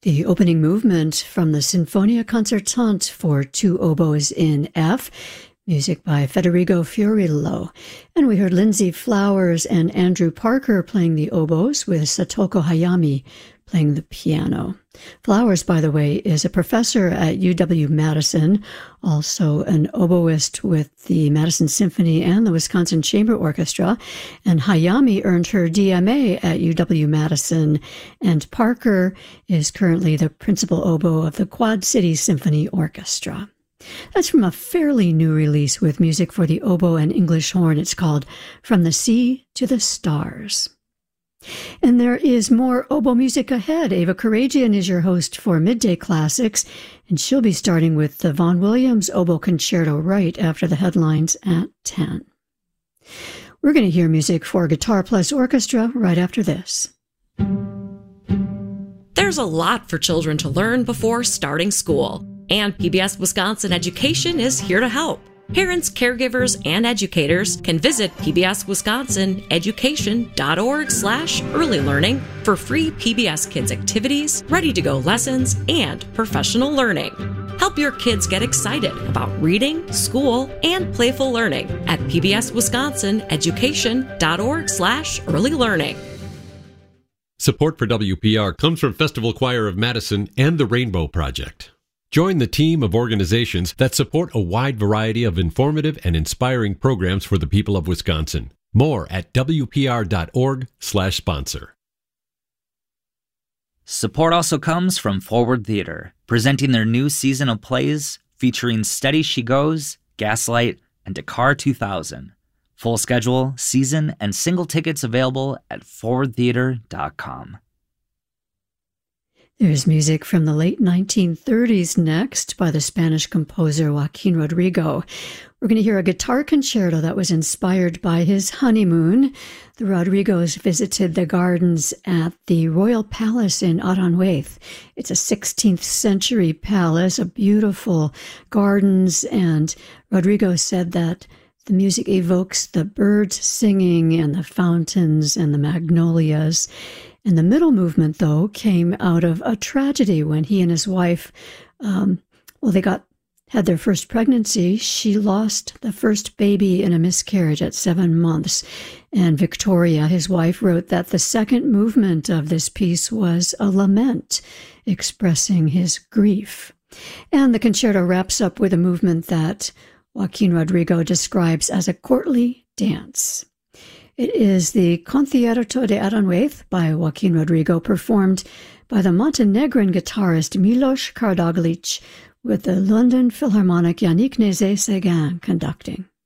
the opening movement from the Sinfonia Concertante for two oboes in F, music by Federico Fiorillo. And we heard Lindsay Flowers and Andrew Parker playing the oboes with Satoko Hayami playing the piano. Flowers, by the way, is a professor at UW-Madison, also an oboist with the Madison Symphony and the Wisconsin Chamber Orchestra. And Hayami earned her DMA at UW-Madison, and Parker is currently the principal oboe of the Quad City Symphony Orchestra. That's from a fairly new release with music for the oboe and English horn. It's called From the Sea to the Stars. And there is more oboe music ahead. Ava Karagian is your host for Midday Classics, and she'll be starting with the Vaughan Williams Oboe Concerto right after the headlines at 10. We're going to hear music for Guitar Plus Orchestra right after this. There's a lot for children to learn before starting school, and PBS Wisconsin Education is here to help. Parents, caregivers, and educators can visit pbswisconsineducation.org/early learning for free PBS Kids activities, ready-to-go lessons, and professional learning. Help your kids get excited about reading, school, and playful learning at pbswisconsineducation.org/early learning. Support for WPR comes from Festival Choir of Madison and the Rainbow Project. Join the team of organizations that support a wide variety of informative and inspiring programs for the people of Wisconsin. More at wpr.org/sponsor. Support also comes from Forward Theater, presenting their new season of plays featuring Steady She Goes, Gaslight, and Dakar 2000. Full schedule, season, and single tickets available at forwardtheater.com. There's music from the late 1930s next by the Spanish composer Joaquin Rodrigo. We're going to hear a guitar concerto that was inspired by his honeymoon. The Rodrigos visited the gardens at the Royal Palace in Aranjuez. It's a 16th century palace, a beautiful gardens, and Rodrigo said that the music evokes the birds singing and the fountains and the magnolias. And the middle movement, though, came out of a tragedy when he and his wife, they had their first pregnancy. She lost the first baby in a miscarriage at 7 months. And Victoria, his wife, wrote that the second movement of this piece was a lament expressing his grief. And the concerto wraps up with a movement that Joaquin Rodrigo describes as a courtly dance. It is the Concierto de Aranjuez by Joaquin Rodrigo, performed by the Montenegrin guitarist Milos Karadoglic, with the London Philharmonic Yannick Nézet-Séguin conducting.